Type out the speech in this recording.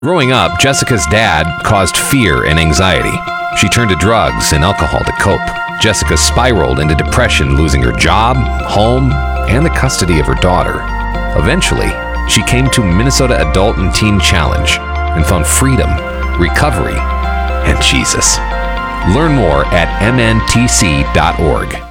Growing up, Jessica's dad caused fear and anxiety. She turned to drugs and alcohol to cope. Jessica spiraled into depression, losing her job, home, and the custody of her daughter. Eventually, she came to Minnesota Adult and Teen Challenge and found freedom, recovery, and Jesus. Learn more at mntc.org.